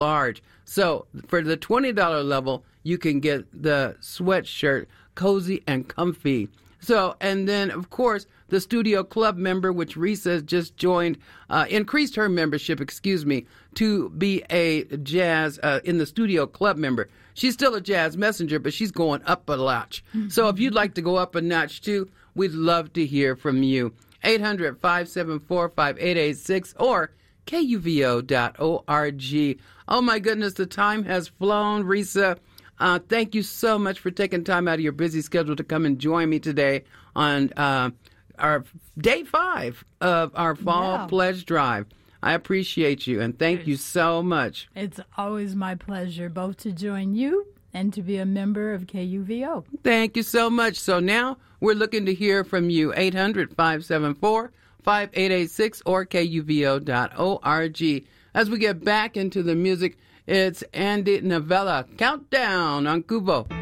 large. So for the $20 level, you can get the sweatshirt, cozy and comfy. So, and then, of course, the Studio Club member, which Risa has just joined, increased her membership, to be a jazz in the Studio Club member. She's still a jazz messenger, but she's going up a notch. Mm-hmm. So if you'd like to go up a notch, too, we'd love to hear from you. 800-574-5886 or KUVO.org. Oh, my goodness, the time has flown, Risa. Thank you so much for taking time out of your busy schedule to come and join me today on our day 5 of our Fall Pledge Drive. I appreciate you, and thank you so much. It's always my pleasure both to join you and to be a member of KUVO. Thank you so much. So now we're looking to hear from you, 800-574-5886 or KUVO.org. As we get back into the music, it's Andy Novella. Countdown on Kubo.